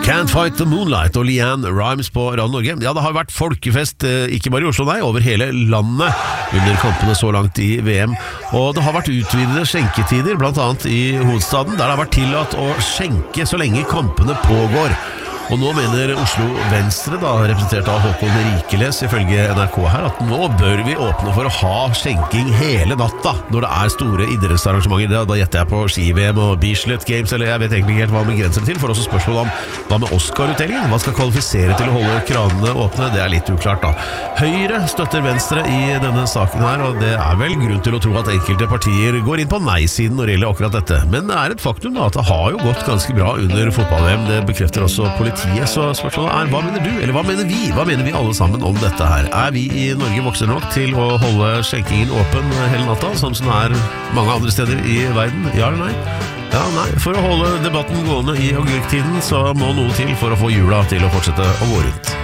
Can't Fight the Moonlight og Leanne Rimes på Radio Norge. Ja, det har vært folkefest, ikke bare i Oslo, nei, over hele landet under kampene så langt i VM. Og det har vært utvidede skjenketider, blant annet i hovedstaden, der det har vært tillatt å skjenke så lenge kampene pågår. Og nå mener Oslo Venstre, da, representert av Håkon Rikeles, ifølge NRK her, at nå bør vi åpne for å ha skjenking hele natta når det er store idrettsarrangementer. Da gjetter jeg på ski-VM og Bislett Games, eller jeg vet egentlig ikke helt hva man begrenser det til. For også spørsmål om hva med Oscar-utdelingen? Hva skal kvalifisere til å holde kranene åpne? Det er litt uklart da. Høyre støtter Venstre i denne saken her, og det er vel grunn til å tro at enkelte partier går inn på nei-siden når det gjelder akkurat dette. Men det er et faktum da, at det har jo gått ganske bra under fotball-VM. Det bekrefter også politiet. Så spørsmålet er, hva mener du, eller hva mener vi? Hva mener vi alle sammen om dette her? Er vi i Norge voksne nok til å holde skjenkingen åpen hele natta, sånn som det er mange andre steder i verden? Ja eller nei? Ja, nei. For å holde debatten gående i agurktiden, så må noe til for å få jula til å fortsette å gå rundt.